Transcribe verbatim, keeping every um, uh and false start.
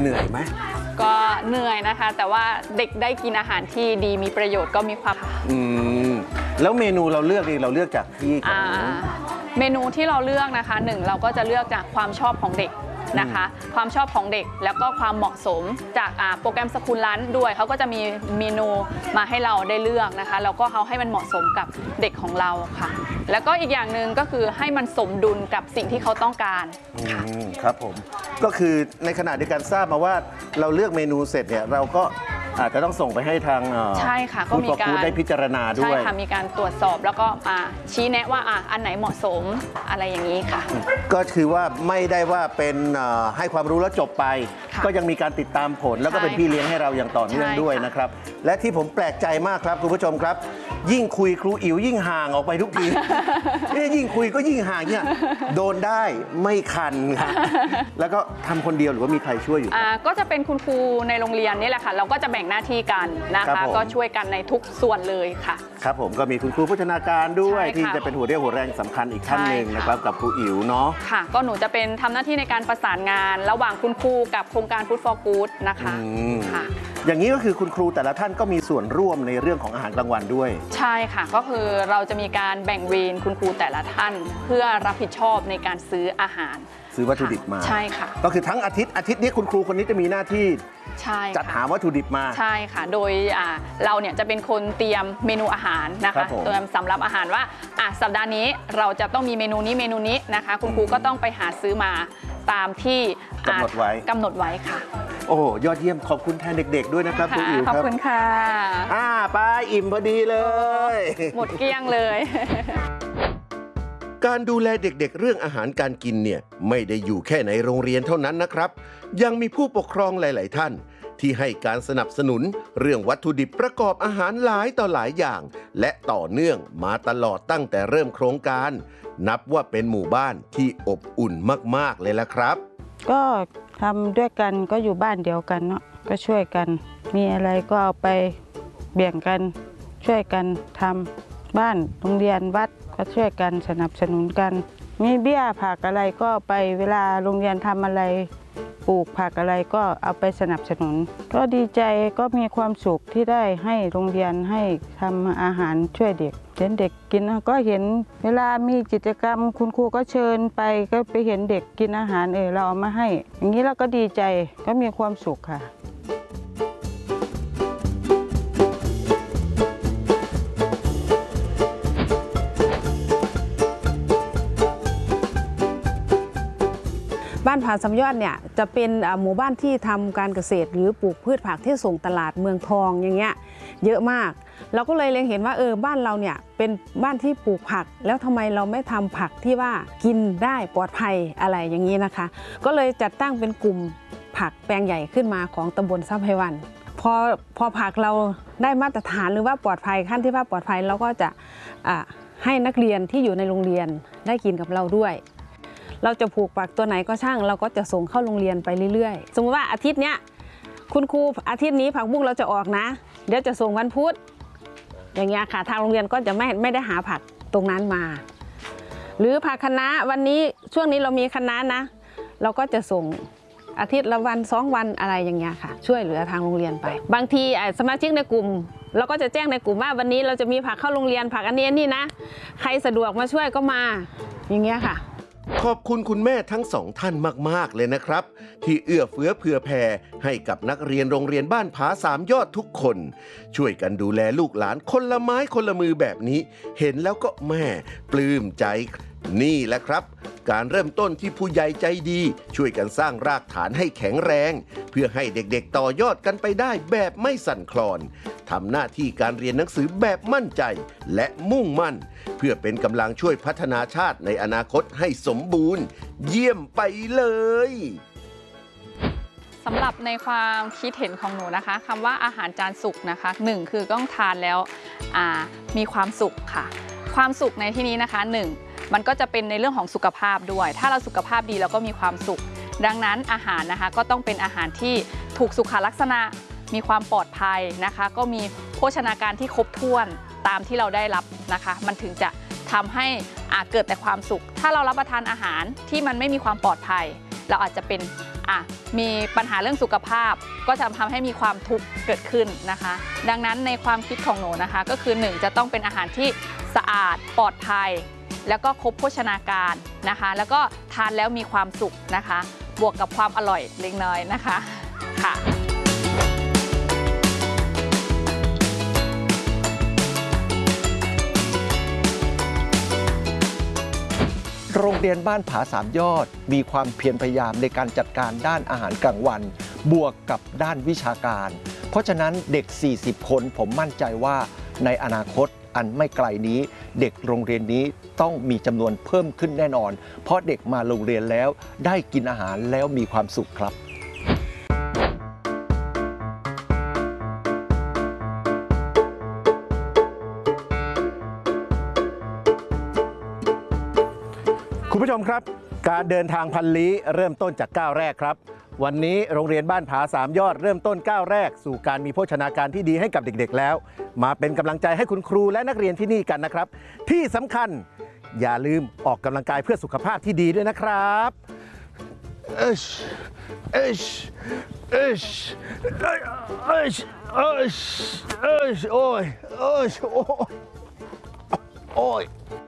เหนื่อยไหมก็เหนื่อยนะคะแต่ว่าเด็กได้กินอาหารที่ดีมีประโยชน์ก็มีความอืมแล้วเมนูเราเลือกเองเราเลือกจากที่ของเมนูที่เราเลือกนะคะหนึ่งเราก็จะเลือกจากความชอบของเด็กนะคะความชอบของเด็กแล้วก็ความเหมาะสมจากโปรแกรมสกูลลันช์ด้วยเขาก็จะมีเมนูมาให้เราได้เลือกนะคะแล้วก็เขาให้มันเหมาะสมกับเด็กของเราค่ะแล้วก็อีกอย่างหนึ่งก็คือให้มันสมดุลกับสิ่งที่เขาต้องการครับผมก็คือในขณะเดียวกันทราบมาว่าเราเลือกเมนูเสร็จเนี่ยเราก็อาจจะต้องส่งไปให้ทางใช่ค่ะก็มีการได้พิจารณาด้วยใช่ค่ะมีการตรวจสอบแล้วก็ชี้แนะว่าอันไหนเหมาะสมอะไรอย่างนี้ค่ะก็คือว่าไม่ได้ว่าเป็นให้ความรู้แล้วจบไปก็ยังมีการติดตามผลแล้วก็เป็นพี่เลี้ยงให้เราอย่างต่อเนื่องด้วยนะครับและที่ผมแปลกใจมากครับคุณผู้ชมครับยิ่งคุยครูอิ๋วยิ่งห่างออกไปทุกทีนี่ยิ่งคุยก็ยิ่งห่างเนี่ยโดนได้ไม่คันครับแล้วก็ทำคนเดียวหรือว่ามีใครช่วยอยู่ก็จะเป็นคุณครูในโรงเรียนนี่แหละค่ะเราก็จะแบ่งหน้าที่กันนะคะก็ช่วยกันในทุกส่วนเลยค่ะครับผมก็มีคุณครูพัฒนาการด้วยที่จะเป็นหัวเรี่ยวหัวแรงสำคัญอีกท่านหนึ่งนะครับกับครูอิ๋วเนาะค่ะก็หนูจะเป็นทำหน้าที่ในการประสานงานระหว่างคุณครูกับโครงการ Food for Good นะคะค่ะอย่างนี้ก็คือคุณครูแต่ละท่านก็มีส่วนร่วมในเรื่องของอาหารกลางวันด้วยใช่ค่ะก็คือเราจะมีการแบ่งเวรคุณครูแต่ละท่านเพื่อรับผิดชอบในการซื้ออาหารซื้อวัตถุดิบมาใช่ค่ะก็คือทั้งอาทิตย์อาทิตย์นี้คุณครูคนนี้จะมีหน้าที่จัดหาวัตถุดิบมาใช่ค่ะโดยเราเนี่ยจะเป็นคนเตรียมเมนูอาหารนะคะเตรียมสำรับอาหารว่าสัปดาห์นี้เราจะต้องมีเมนูนี้เมนูนี้นะคะคุณครูก็ต้องไปหาซื้อมาตามที่กำหนดไว้กำหนดไว้ค่ะโอ้ยอดเยี่ยมขอบคุณแทนเด็กๆด้วยนะครับครูอิ๋วครับขอบคุณค่ะอ่าไปอิ่มพอดีเลยหมดเกลี้ยงเลยการดูแลเด็กๆเรื่องอาหารการกินเนี่ยไม่ได้อยู่แค่ในโรงเรียนเท่านั้นนะครับยังมีผู้ปกครองหลายๆท่านที่ให้การสนับสนุนเรื่องวัตถุดิบประกอบอาหารหลายต่อหลายอย่างและต่อเนื่องมาตลอดตั้งแต่เริ่มโครงการนับว่าเป็นหมู่บ้านที่อบอุ่นมากๆเลยละครับก็ทำด้วยกันก็อยู่บ้านเดียวกันเนาะก็ช่วยกันมีอะไรก็เอาไปแบ่งกันช่วยกันทำบ้านโรงเรียนวัดก็ช่วยกันสนับสนุนกันมีเบี้ยผักอะไรก็ไปเวลาโรงเรียนทำอะไรปลูกผักอะไรก็เอาไปสนับสนุนก็ดีใจก็มีความสุขที่ได้ให้โรงเรียนให้ทำอาหารช่วยเด็กเห็นเด็กกินก็เห็นเวลามีกิจกรรมคุณครูก็เชิญไปก็ไปเห็นเด็กกินอาหารเออเราเอามาให้อย่างนี้เราก็ดีใจก็มีความสุขค่ะบ้านผาสำยอดเนี่ยจะเป็นหมู่บ้านที่ทำการเกษตรหรือปลูกพืชผักที่ส่งตลาดเมืองทองอย่างเงี้ยเยอะมากเราก็เลยเล็งเห็นว่าเออบ้านเราเนี่ยเป็นบ้านที่ปลูกผักแล้วทำไมเราไม่ทำผักที่ว่ากินได้ปลอดภัยอะไรอย่างนี้นะคะก็เลยจัดตั้งเป็นกลุ่มผักแปลงใหญ่ขึ้นมาของตำบลทรัพย์ไพวันพอพอผักเราได้มาตรฐานหรือว่าปลอดภัยขั้นที่ว่าปลอดภัยเราก็จะให้นักเรียนที่อยู่ในโรงเรียนได้กินกับเราด้วยเราจะปลูกผักตัวไหนก็ช่างเราก็จะส่งเข้าโรงเรียนไปเรื่อยๆสมมติว่าอาทิตย์เนี้ยคุณครูอาทิตย์นี้ผักบุ้งเราจะออกนะเดี๋ยวจะส่งวันพุธอย่างเงี้ยค่ะทางโรงเรียนก็จะไม่ไม่ได้หาผักตรงนั้นมาหรือผักคะน้าวันนี้ช่วงนี้เรามีคะน้านะเราก็จะส่งอาทิตย์ละวันสองวันอะไรอย่างเงี้ยค่ะช่วยเหลือทางโรงเรียนไปบางทีสมาชิกในกลุ่มเราก็จะแจ้งในกลุ่มว่าวันนี้เราจะมีผักเข้าโรงเรียนผักอันนี้อันนี้นะใครสะดวกมาช่วยก็มาอย่างเงี้ยค่ะขอบคุณคุณแม่ทั้งสองท่านมากๆเลยนะครับที่เอื้อเฟื้อเผื่อแผ่ให้กับนักเรียนโรงเรียนบ้านผาสามยอดทุกคนช่วยกันดูแลลูกหลานคนละไม้คนละมือแบบนี้เห็นแล้วก็แม่ปลื้มใจนี่แหละครับการเริ่มต้นที่ผู้ใหญ่ใจดีช่วยกันสร้างรากฐานให้แข็งแรงเพื่อให้เด็กๆต่อยอดกันไปได้แบบไม่สั่นคลอนทำหน้าที่การเรียนหนังสือแบบมั่นใจและมุ่งมั่นเพื่อเป็นกำลังช่วยพัฒนาชาติในอนาคตให้สมบูรณ์เยี่ยมไปเลยสำหรับในความคิดเห็นของหนูนะคะคำว่าอาหารจานสุกนะคะหนึ่งคือต้องทานแล้วมีความสุขค่ะความสุขในที่นี้นะคะหนึ่งมันก็จะเป็นในเรื่องของสุขภาพด้วยถ้าเราสุขภาพดีเราก็มีความสุขดังนั้นอาหารนะคะก็ต้องเป็นอาหารที่ถูกสุขลักษณะมีความปลอดภัยนะคะก็มีโภชนาการที่ครบถ้วนตามที่เราได้รับนะคะมันถึงจะทำให้เกิดแต่ความสุขถ้าเรารับประทานอาหารที่มันไม่มีความปลอดภัยเราอาจจะเป็นอ่ะมีปัญหาเรื่องสุขภาพก็จะทำให้มีความทุกข์เกิดขึ้นนะคะ ดังนั้นในความคิดของหนูนะคะก็คือหนึ่งจะต้องเป็นอาหารที่สะอาดปลอดภัย แล้วก็ครบโภชนาการนะคะ แล้วก็ทานแล้วมีความสุขนะคะ บวกกับความอร่อยเล็กน้อยนะคะค่ะโรงเรียนบ้านผาสามยอดมีความเพียรพยายามในการจัดการด้านอาหารกลางวัน บวกกับด้านวิชาการ เพราะฉะนั้นเด็ก สี่สิบ คนผมมั่นใจว่าในอนาคตอันไม่ไกลนี้ เด็กโรงเรียนนี้ต้องมีจำนวนเพิ่มขึ้นแน่นอน เพราะเด็กมาโรงเรียนแล้วได้กินอาหารแล้วมีความสุขครับคุณผู้ชมครับ การเดินทางพันลี้เริ่มต้นจากก้าวแรกครับ วันนี้โรงเรียนบ้านผาสามยอดเริ่มต้นก้าวแรกสู่การมีโภชนาการที่ดีให้กับเด็กๆแล้ว มาเป็นกำลังใจให้คุณครูและนักเรียนที่นี่กันนะครับ ที่สำคัญอย่าลืมออกกำลังกายเพื่อสุขภาพที่ดีด้วยนะครับเอชเอชเอชเอชเอชเอชเอชโอ้ยเอชโอ้ยโอ้ย